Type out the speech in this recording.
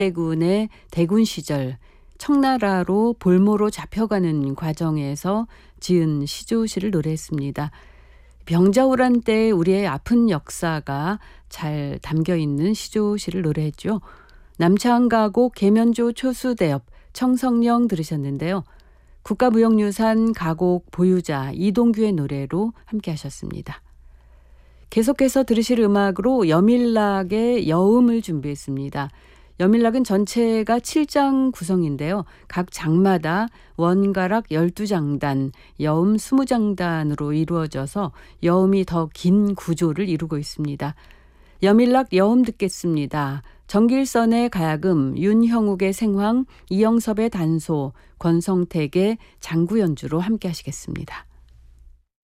군의 대군 시절 청나라로 볼모로 잡혀가는 과정에서 지은 시조시를 노래했습니다. 병자호란 때 우리의 아픈 역사가 잘 담겨 있는 시조시를 노래했죠. 남창 가곡 계면조 초수대업 청성령 들으셨는데요. 국가무형유산 가곡 보유자 이동규의 노래로 함께 하셨습니다. 계속해서 들으실 음악으로 여밀락의 여음을 준비했습니다. 여밀락은 전체가 7장 구성인데요. 각 장마다 원가락 12장단, 여음 20장단으로 이루어져서 여음이 더 긴 구조를 이루고 있습니다. 여밀락 여음 듣겠습니다. 정길선의 가야금, 윤형욱의 생황, 이영섭의 단소, 권성택의 장구 연주로 함께 하시겠습니다.